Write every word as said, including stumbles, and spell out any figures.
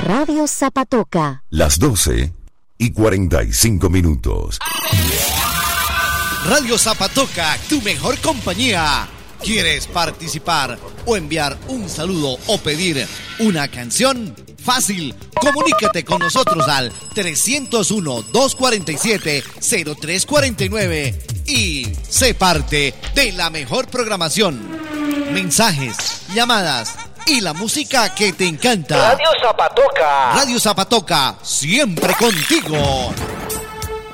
Radio Zapatoca. Las doce y cuarenta y cinco minutos. Radio Zapatoca, tu mejor compañía. ¿Quieres participar o enviar un saludo o pedir una canción? Fácil, comunícate con nosotros al trescientos uno, doscientos cuarenta y siete, cero tres cuarenta y nueve y sé parte de la mejor programación. Mensajes, llamadas y la música que te encanta. Radio Zapatoca. Radio Zapatoca, siempre contigo.